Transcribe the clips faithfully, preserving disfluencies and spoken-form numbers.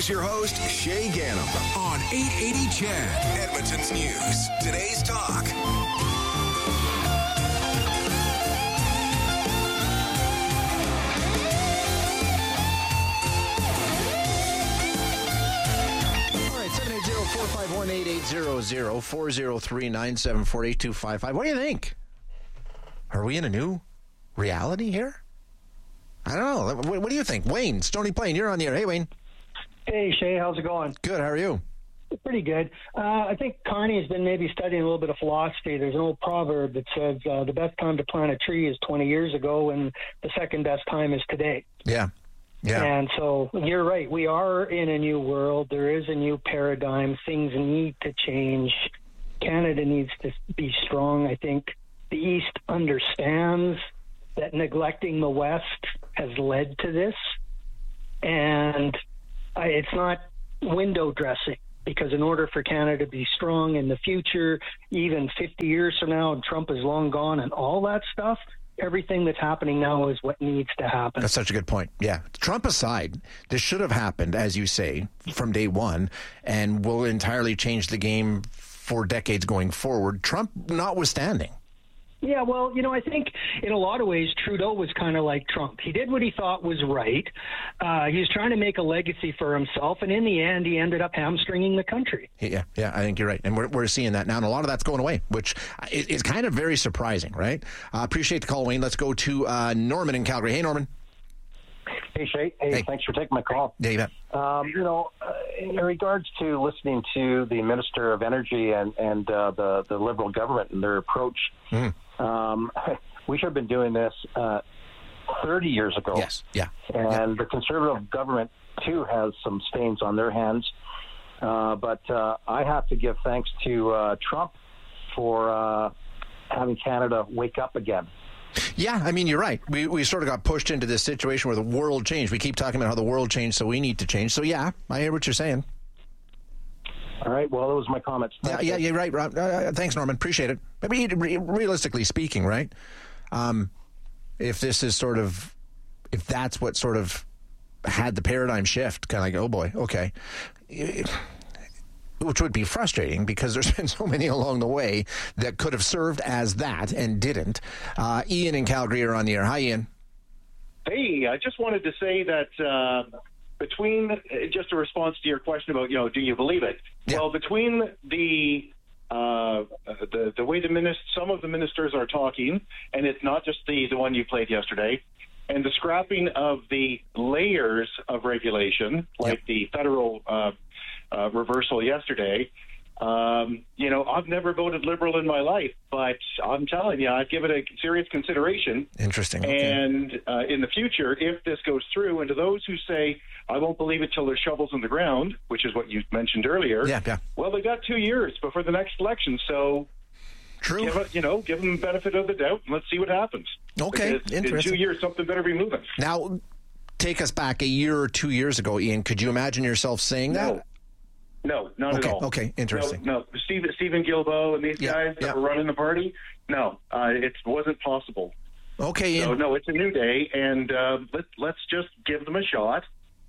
Here's your host, Shay Ganem, on eight eighty C H E D, Edmonton's News. Today's Talk. four five one, eight eight zero zero, four zero three, nine seven four, eight two five five. What do you think? Are we in a new reality here? I don't know. What, what do you think? Wayne, Stony Plain, you're on the air. Hey, Wayne. Hey, Shay. How's it going? Good. How are you? Pretty good. Uh, I think Carney has been maybe studying a little bit of philosophy. There's an old proverb that says uh, the best time to plant a tree is twenty years ago, and the second best time is today. Yeah. Yeah. And so you're right. We are in a new world. There is a new paradigm. Things need to change. Canada needs to be strong. I think the East understands that neglecting the West has led to this. And I, it's not window dressing, because in order for Canada to be strong in the future, even fifty years from now, and Trump is long gone and all that stuff, everything that's happening now is what needs to happen. That's such a good point. Yeah. Trump aside, this should have happened, as you say, from day one, and will entirely change the game for decades going forward, Trump notwithstanding. Yeah, well, you know, I think in a lot of ways, Trudeau was kind of like Trump. He did what he thought was right. Uh, he was trying to make a legacy for himself, and in the end, he ended up hamstringing the country. Yeah, yeah, I think you're right. And we're, we're seeing that now, and a lot of that's going away, which is, is kind of very surprising, right? Uh, appreciate the call, Wayne. Let's go to uh, Norman in Calgary. Hey, Norman. Hey, Shay. Hey, hey, thanks for taking my call. Yeah, you bet. Um, you know, uh, in regards to listening to the Minister of Energy and, and uh, the, the Liberal government and their approach, mm. um, we should have been doing this uh, thirty years ago. Yes, yeah. And yeah. the Conservative government, too, has some stains on their hands. Uh, but uh, I have to give thanks to uh, Trump for uh, having Canada wake up again. Yeah, I mean, you're right. We we sort of got pushed into this situation where the world changed. We keep talking about how the world changed, so we need to change. So, yeah, I hear what you're saying. All right. Well, those are my comments. Thanks. Yeah, yeah, you're right, Rob. Uh, thanks, Norman. Appreciate it. I mean, re- realistically speaking, right, um, if this is sort of, if that's what sort of had the paradigm shift, kind of like, oh, boy, okay, which would be frustrating because there's been so many along the way that could have served as that and didn't. Uh, Ian in Calgary are on the air. Hi, Ian. Hey, I just wanted to say that uh, between, just a response to your question about, you know, do you believe it? Yeah. Well, between the uh, the the way the minis- some of the ministers are talking, and it's not just the, the one you played yesterday, and the scrapping of the layers of regulation, like yep. the federal uh Uh, reversal yesterday. Um, you know, I've never voted Liberal in my life, but I'm telling you, I'd give it a serious consideration. Interesting. Okay. And uh, in the future, if this goes through, and to those who say, I won't believe it till there's shovels in the ground, which is what you mentioned earlier, yeah, yeah. well, they got two years before the next election, so True. Give it, you know, give them the benefit of the doubt, and let's see what happens. Okay, because interesting. In two years, something better be moving. Now, take us back a year or two years ago, Ian. Could you imagine yourself saying no. that? No, not okay, at all. Okay, interesting. No, no. Steve, Stephen Guilbeault and these yeah, guys that yeah. were running the party, no, uh, it wasn't possible. Okay, Ian. So, no, it's a new day, and uh, let, let's just give them a shot,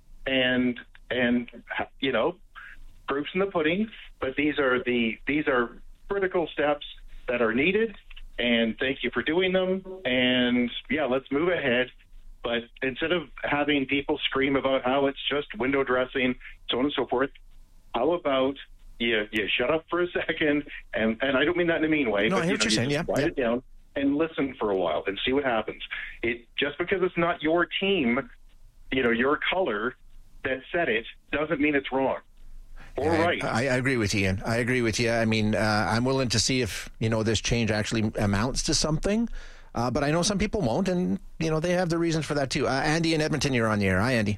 and, and you know, proof's in the pudding, but these are the these are critical steps that are needed, and thank you for doing them, and, yeah, let's move ahead. But instead of having people scream about how it's just window dressing, so on and so forth, how about you, you shut up for a second, and, and I don't mean that in a mean way, no, but I hear you, what know, you're you saying. just Yeah, write yeah. it down and listen for a while and see what happens. It just because it's not your team, you know, your color that said it, doesn't mean it's wrong or I, right. I, I agree with you, Ian. I agree with you. I mean, uh, I'm willing to see if, you know, this change actually amounts to something, uh, but I know some people won't, and, you know, they have the reasons for that, too. Uh, Andy in Edmonton, you're on the air. Hi, Andy.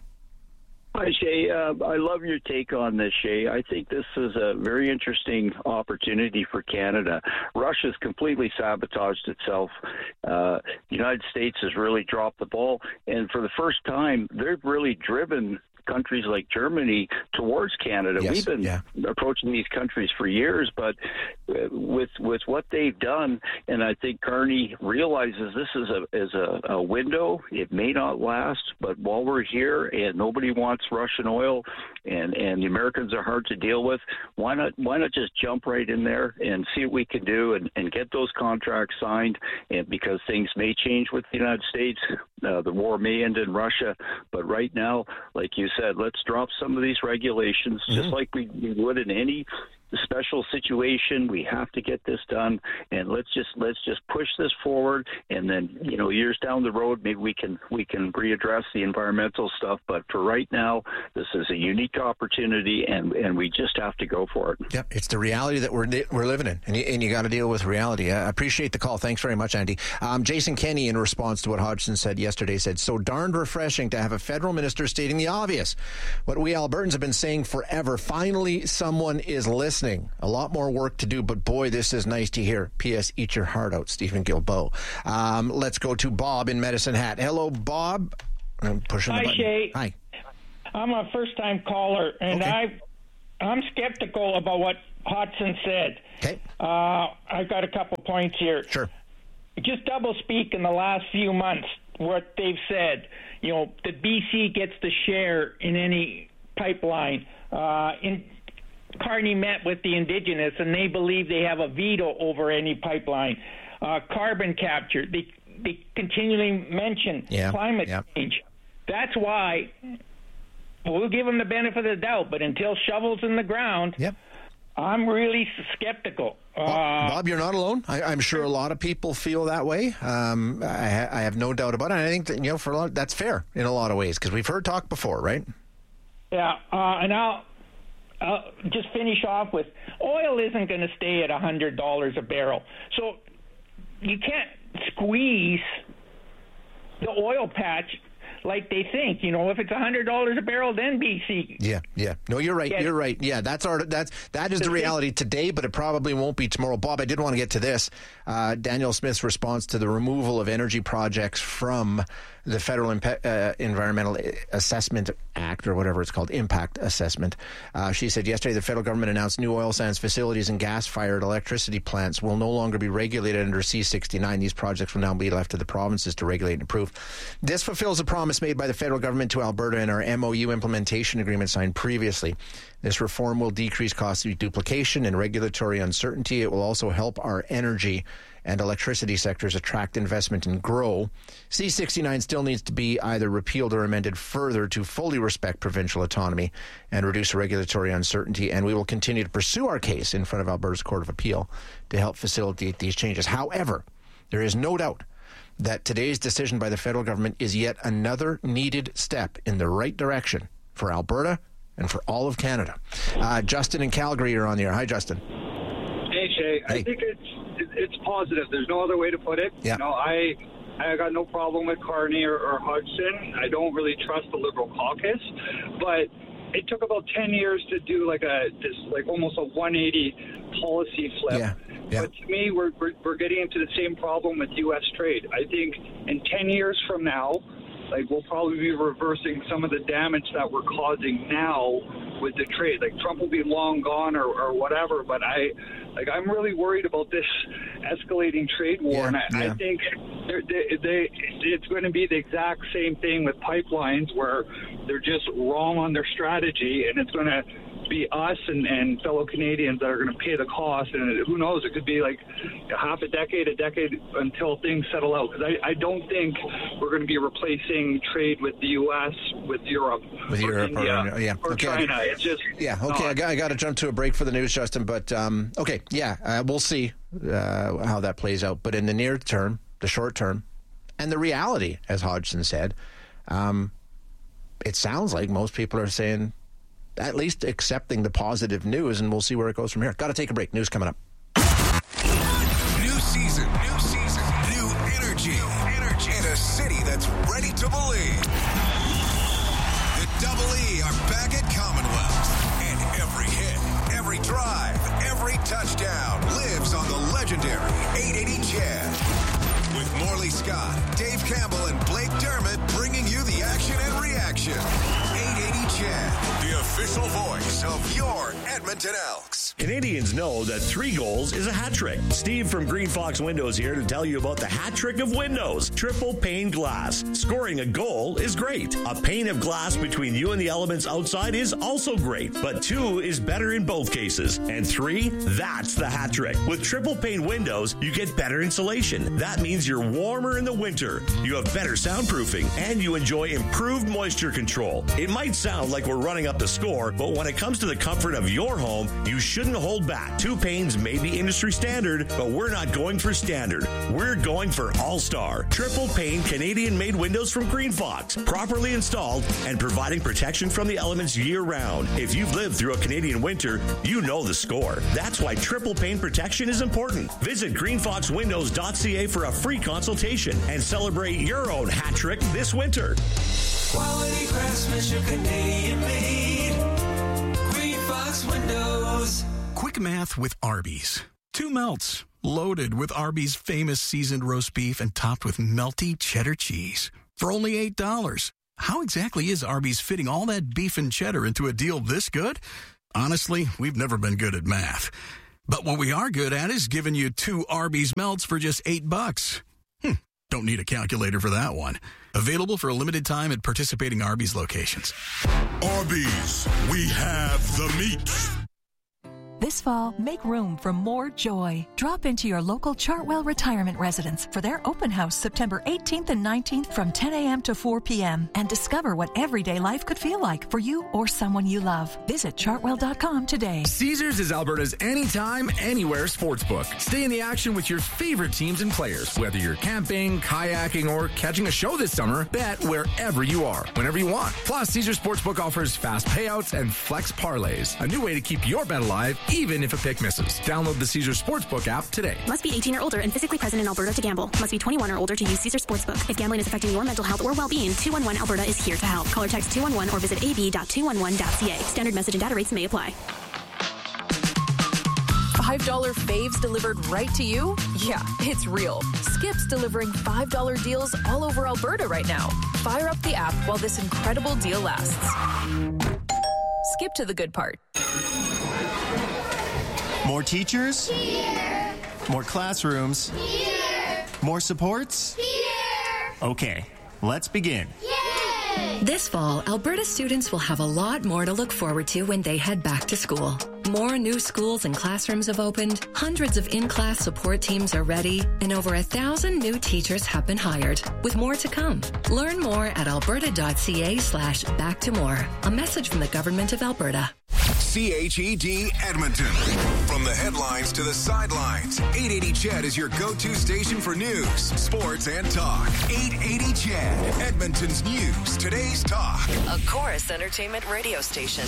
Hi, Shay. Uh, I love your take on this, Shay. I think this is a very interesting opportunity for Canada. Russia's completely sabotaged itself. Uh, the United States has really dropped the ball, and for the first time, they've really driven countries like Germany towards Canada. Yes, We've been yeah. approaching these countries for years, but with with what they've done, and I think Carney realizes this is a is a, a window. It may not last, but while we're here and nobody wants Russian oil, and, and the Americans are hard to deal with, why not why not just jump right in there and see what we can do and, and get those contracts signed? And because things may change with the United States, uh, the war may end in Russia, but right now, like you said, let's drop some of these regulations, mm-hmm. just like we, we would in any special situation. We have to get this done, and let's just let's just push this forward. And then, you know, years down the road, maybe we can we can readdress the environmental stuff. But for right now, this is a unique opportunity, and, and we just have to go for it. Yep, it's the reality that we're we're living in, and you, and you got to deal with reality. I appreciate the call. Thanks very much, Andy. Um, Jason Kenney, in response to what Hodgson said yesterday, said, "So darned refreshing to have a federal minister stating the obvious. What we Albertans have been saying forever. Finally, someone is listening. A lot more work to do, but boy, this is nice to hear. P S. Eat your heart out, Stephen Gilboa." Um, let's go to Bob in Medicine Hat. Hello, Bob. I'm pushing Hi, the button. Shay. Hi. I'm a first-time caller, and Okay. I, I'm skeptical about what Hodgson said. Okay. Uh, I've got a couple points here. Sure. Just double speak in the last few months what they've said. You know, that B C gets the share in any pipeline. Uh, in Carney met with the Indigenous, and they believe they have a veto over any pipeline. Uh, carbon capture, they, they continually mention Yeah, climate yeah. change. That's why we'll give them the benefit of the doubt, but until shovels in the ground, Yep. I'm really skeptical. Bob, Uh, Bob, you're not alone. I, I'm sure a lot of people feel that way. Um, I, ha- I have no doubt about it. And I think that, you know, for a lot, that's fair in a lot of ways, because we've heard talk before, right? yeah, uh, and I'll, I'll just finish off with oil isn't going to stay at one hundred dollars a barrel. So you can't squeeze the oil patch like they think. You know, if it's one hundred dollars a barrel, then B C. Yeah, yeah. No, you're right. Yeah. You're right. Yeah, that's our that's that is the reality today, but it probably won't be tomorrow. Bob, I did want to get to this. Uh, Daniel Smith's response to the removal of energy projects from the Federal Impe- uh, Environmental Assessment Act, or whatever it's called, Impact Assessment. Uh, she said yesterday the federal government announced new oil sands facilities and gas-fired electricity plants will no longer be regulated under C sixty-nine. These projects will now be left to the provinces to regulate and approve. This fulfills a promise made by the federal government to Alberta in our M O U implementation agreement signed previously. This reform will decrease costs of duplication and regulatory uncertainty. It will also help our energy and electricity sectors attract investment and grow. C sixty-nine still needs to be either repealed or amended further to fully respect provincial autonomy and reduce regulatory uncertainty, and we will continue to pursue our case in front of Alberta's Court of Appeal to help facilitate these changes. However, there is no doubt that today's decision by the federal government is yet another needed step in the right direction for Alberta and for all of Canada. Uh, Justin in Calgary are on the air. Hi, Justin. Hey, Shay. Hey. I think it's it's positive. There's no other way to put it. Yeah. You know, I I got no problem with Carney or, or Hodgson. I don't really trust the Liberal caucus, but it took about ten years to do like a this like almost a one eighty policy flip. Yeah. Yeah. But to me, we're, we're we're getting into the same problem with U S trade. I think in ten years from now, like we'll probably be reversing some of the damage that we're causing now with the trade. Like Trump will be long gone or, or whatever, but I like I'm really worried about this escalating trade war, Yeah, and I, yeah. I think they're, they, they it's going to be the exact same thing with pipelines where they're just wrong on their strategy, and it's going to be us and, and fellow Canadians that are going to pay the cost, and who knows, it could be like half a decade, a decade until things settle out, because I, I don't think we're going to be replacing trade with the U S, with Europe, With or Europe, India, or, yeah. or Okay. China. It's just Yeah, okay, not. I got, I got to jump to a break for the news, Justin, but um, okay, yeah, uh, we'll see uh, how that plays out. But in the near term, the short term, and the reality, as Hodgson said, um, it sounds like most people are saying, at least accepting the positive news, and we'll see where it goes from here. Got to take a break. News coming up. New season, new season, new energy, energy, and a city that's ready to believe. The Double E are back at Commonwealth, and every hit, every drive, every touchdown lives on the legendary eight eighty Chad. With Morley Scott, Dave Campbell, and Blake Dermott bringing you the action and reaction. eight eighty Chad. official voice of your Edmonton Elks. Canadians know that three goals is a hat trick. Steve from Green Fox Windows here to tell you about the hat trick of windows. Triple pane glass. Scoring a goal is great. A pane of glass between you and the elements outside is also great. But two is better in both cases. And three, that's the hat trick. With triple pane windows, you get better insulation. That means you're warmer in the winter. You have better soundproofing. And you enjoy improved moisture control. It might sound like we're running up the score, but when it comes to the comfort of your home, you shouldn't hold back. Two panes may be industry standard, but we're not going for standard. We're going for all-star. Triple pane Canadian-made windows from Green Fox. Properly installed and providing protection from the elements year-round. If you've lived through a Canadian winter, you know the score. That's why triple pane protection is important. Visit green fox windows dot c a for a free consultation and celebrate your own hat trick this winter. Quality craftsmanship, Canadian made. Green Fox Windows. Quick math with Arby's. Two melts, loaded with Arby's famous seasoned roast beef and topped with melty cheddar cheese. For only eight dollars. How exactly is Arby's fitting all that beef and cheddar into a deal this good? Honestly, we've never been good at math. But what we are good at is giving you two Arby's melts for just eight bucks. Hmm, don't need a calculator for that one. Available for a limited time at participating Arby's locations. Arby's, we have the meat. This fall, make room for more joy. Drop into your local Chartwell Retirement Residence for their open house September eighteenth and nineteenth from ten a.m. to four p.m. and discover what everyday life could feel like for you or someone you love. Visit chartwell dot com today. Caesars is Alberta's anytime, anywhere sportsbook. Stay in the action with your favorite teams and players. Whether you're camping, kayaking, or catching a show this summer, bet wherever you are, whenever you want. Plus, Caesars Sportsbook offers fast payouts and flex parlays, a new way to keep your bet alive even if a pick misses. Download the Caesars Sportsbook app today. Must be eighteen or older and physically present in Alberta to gamble. Must be twenty-one or older to use Caesars Sportsbook. If gambling is affecting your mental health or well-being, two one one Alberta is here to help. Call or text two one one or visit a b dot two one one dot c a. Standard message and data rates may apply. five dollar faves delivered right to you? Yeah, it's real. Skip's delivering five dollar deals all over Alberta right now. Fire up the app while this incredible deal lasts. Skip to the good part. More teachers? Here. More classrooms? Here. More supports? Here. Okay, let's begin. Yay! This fall, Alberta students will have a lot more to look forward to when they head back to school. More new schools and classrooms have opened, hundreds of in-class support teams are ready, and over a thousand new teachers have been hired, with more to come. Learn more at alberta dot c a slash back to more. A message from the Government of Alberta. C H E D Edmonton. From the headlines to the sidelines, eight eighty C H E D is your go-to station for news, sports, and talk. eight eighty C H E D, Edmonton's news, today's talk. A Chorus Entertainment radio station.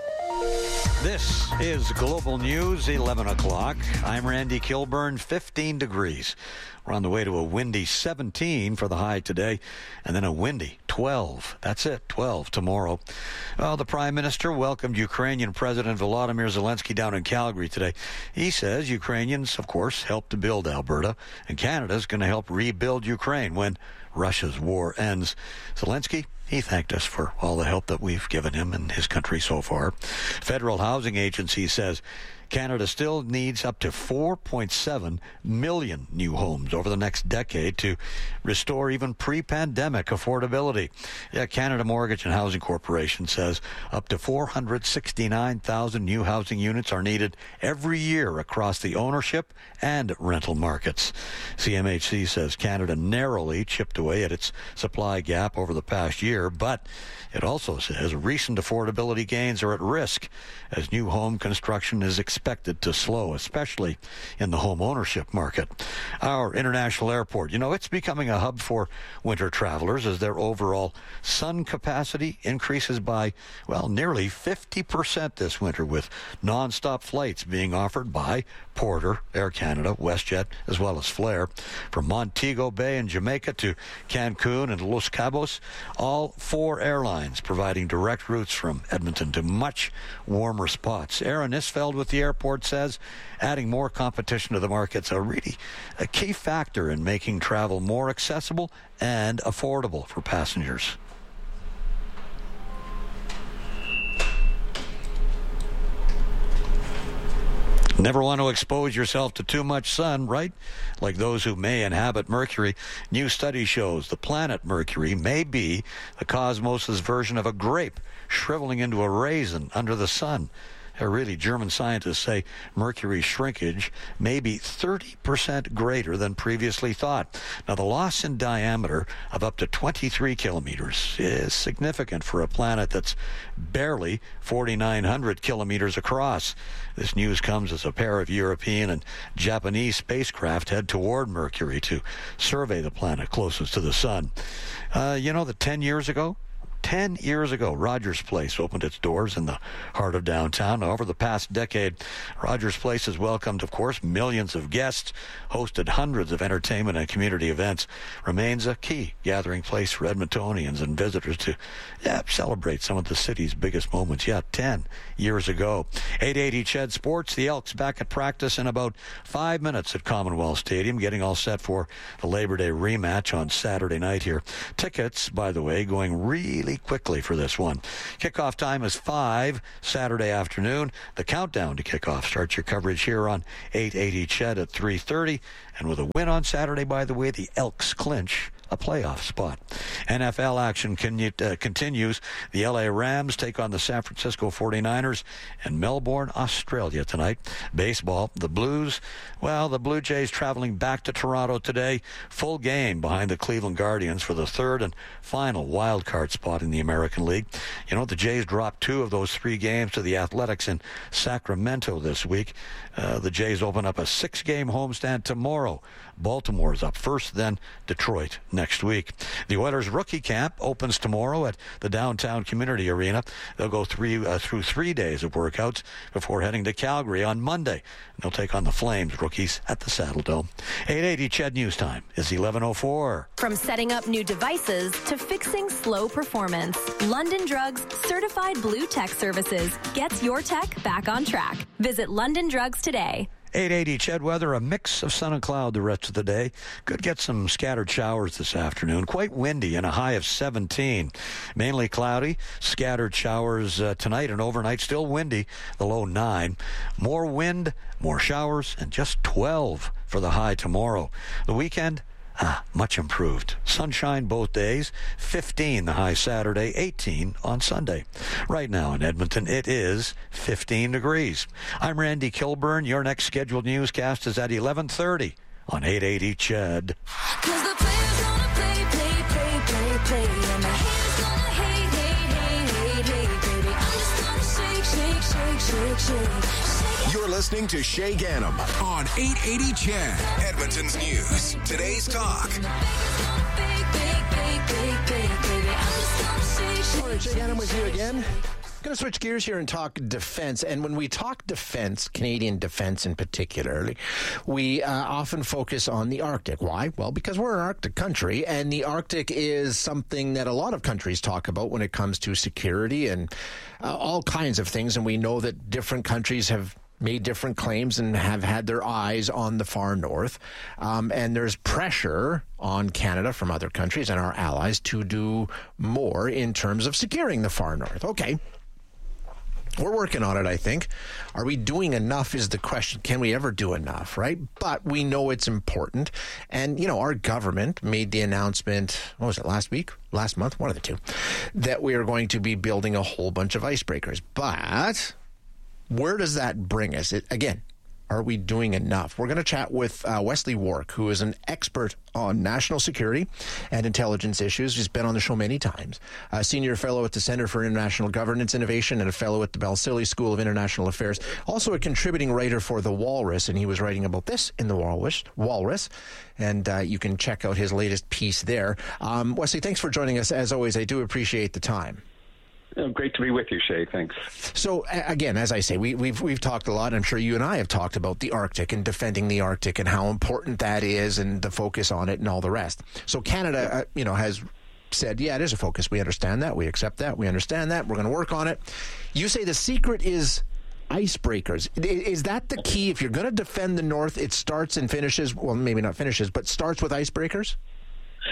This is Global News, eleven o'clock. I'm Randy Kilburn, fifteen degrees. We're on the way to a windy seventeen for the high today, and then a windy twelve. That's it, twelve tomorrow. Well, the Prime Minister welcomed Ukrainian President Volodymyr Zelensky down in Calgary today. He says Ukrainians, of course, helped to build Alberta, and Canada's going to help rebuild Ukraine when Russia's war ends. Zelensky, he thanked us for all the help that we've given him and his country so far. Federal Housing Agency says Canada still needs up to four point seven million new homes over the next decade to restore even pre-pandemic affordability. Yeah, Canada Mortgage and Housing Corporation says up to four hundred sixty-nine thousand new housing units are needed every year across the ownership and rental markets. C M H C says Canada narrowly chipped away at its supply gap over the past year, but it also says recent affordability gains are at risk as new home construction is expected to slow, especially in the home ownership market. Our international airport, you know, it's becoming a hub for winter travelers as their overall sun capacity increases by, well, nearly fifty percent this winter, with nonstop flights being offered by Porter, Air Canada, WestJet, as well as Flair. From Montego Bay in Jamaica to Cancun and Los Cabos, all four airlines providing direct routes from Edmonton to much warmer spots. Aaron Isfeld with the airport says adding more competition to the market's a really a key factor in making travel more accessible and affordable for passengers. Never want to expose yourself to too much sun, right? Like those who may inhabit Mercury. New study shows the planet Mercury may be the cosmos' version of a grape shriveling into a raisin under the sun. Uh, really, German scientists say Mercury's shrinkage may be thirty percent greater than previously thought. Now, the loss in diameter of up to twenty-three kilometers is significant for a planet that's barely forty-nine hundred kilometers across. This news comes as a pair of European and Japanese spacecraft head toward Mercury to survey the planet closest to the sun. Uh, you know that ten years ago, Ten years ago, Rogers Place opened its doors in the heart of downtown. Now, over the past decade, Rogers Place has welcomed, of course, millions of guests, hosted hundreds of entertainment and community events, remains a key gathering place for Edmontonians and visitors to yeah, celebrate some of the city's biggest moments. Yeah, ten years ago. eight eighty Ched Sports, the Elks back at practice in about five minutes at Commonwealth Stadium, getting all set for the Labor Day rematch on Saturday night here. Tickets, by the way, going really quickly for this one. Kickoff time is five Saturday afternoon. The countdown to kickoff starts your coverage here on eight eighty Ched at three thirty. And with a win on Saturday, by the way, the Elks clinch a playoff spot. N F L action con- uh, continues. The L A Rams take on the San Francisco forty-niners in Melbourne, Australia tonight. Baseball, the Blues, well, the Blue Jays traveling back to Toronto today. Full game behind the Cleveland Guardians for the third and final wild card spot in the American League. You know, the Jays dropped two of those three games to the Athletics in Sacramento this week. Uh, the Jays open up a six-game homestand tomorrow. Baltimore's up first, then Detroit next week. The Oilers rookie camp opens tomorrow at the downtown community arena. They'll go three, uh, through three days of workouts before heading to Calgary on Monday. They'll take on the Flames rookies at the Saddle Dome. eight eighty Ched News Time is eleven oh four. From setting up new devices to fixing slow performance, London Drugs Certified Blue Tech Services gets your tech back on track. Visit London Drugs today. eight eighty Ched weather, a mix of sun and cloud the rest of the day. Could get some scattered showers this afternoon. Quite windy and a high of seventeen. Mainly cloudy, scattered showers uh, tonight and overnight. Still windy, the low nine. More wind, more showers, and just twelve for the high tomorrow. The weekend, Ah, much improved. Sunshine both days. fifteen the high Saturday, eighteen on Sunday. Right now in Edmonton, it is fifteen degrees. I'm Randy Kilburn. Your next scheduled newscast is at eleven thirty on eight eighty Ched. Cause the players gonna play, play, play, play, play. And the haters gonna hate, hate, hate, hate, hate, baby. I'm just gonna shake, shake, shake, shake, shake. You're listening to Shay Ganem on eight eighty Ched, Edmonton's News. Today's talk. All right, Shay Ganem with you again. Going to switch gears here and talk defense. And when we talk defense, Canadian defense in particular, we uh, often focus on the Arctic. Why? Well, because we're an Arctic country, and the Arctic is something that a lot of countries talk about when it comes to security and uh, all kinds of things. And we know that different countries have made different claims and have had their eyes on the far north. Um, and there's pressure on Canada from other countries and our allies to do more in terms of securing the far north. Okay. We're working on it, I think. Are we doing enough is the question. Can we ever do enough, right? But we know it's important. And, you know, our government made the announcement, what was it, last week? Last month? One of the two. That we are going to be building a whole bunch of icebreakers. But where does that bring us? It, again, are we doing enough? We're going to chat with uh, Wesley Wark, who is an expert on national security and intelligence issues. He's been on the show many times. A senior fellow at the Center for International Governance Innovation and a fellow at the Balsillie School of International Affairs. Also a contributing writer for The Walrus, and he was writing about this in The Walrus. Walrus and uh, you can check out his latest piece there. Um, Wesley, thanks for joining us. As always, I do appreciate the time. Oh, great to be with you, Shay. Thanks. So, again, as I say, we, we've we've talked a lot. I'm sure you and I have talked about the Arctic and defending the Arctic and how important that is and the focus on it and all the rest. So Canada, uh, you know, has said, yeah, it is a focus. We understand that. We accept that. We understand that. We're going to work on it. You say the secret is icebreakers. Is that the key? If you're going to defend the North, it starts and finishes, well, maybe not finishes, but starts with icebreakers?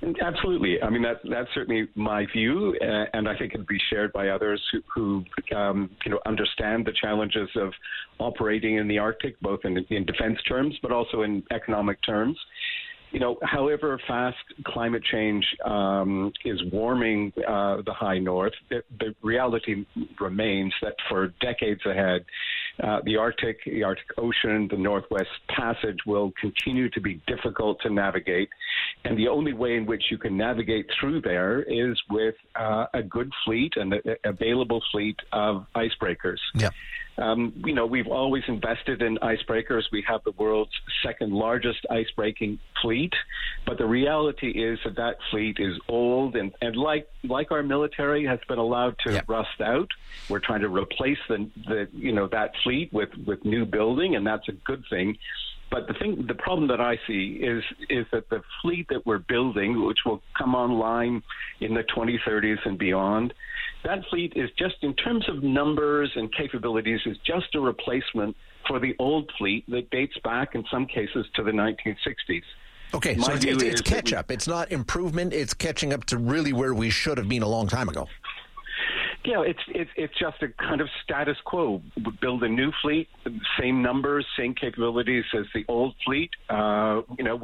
Absolutely. I mean, that, that's certainly my view, uh, and I think it'd be shared by others who, who um, you know, understand the challenges of operating in the Arctic, both in, in defense terms, but also in economic terms. You know, however fast climate change um, is warming uh, the high north, the, the reality remains that for decades ahead, uh, the Arctic, the Arctic Ocean, the Northwest Passage will continue to be difficult to navigate. And the only way in which you can navigate through there is with uh, a good fleet and an available fleet of icebreakers. Yeah. Um, you know, we've always invested in icebreakers. We have the world's second largest icebreaking fleet, but the reality is that that fleet is old and, and like like our military has been allowed to yep. rust out. We're trying to replace the, the you know that fleet with, with new building, and that's a good thing. But the thing, the problem that I see is is that the fleet that we're building, which will come online in the twenty thirties and beyond, that fleet is just, in terms of numbers and capabilities, is just a replacement for the old fleet that dates back, in some cases, to the nineteen sixties. Okay, My so it's, view it's, is it's that catch we- up. It's not improvement. It's catching up to really where we should have been a long time ago. Yeah, it's it's it's just a kind of status quo. Build a new fleet, same numbers, same capabilities as the old fleet. Uh, you know.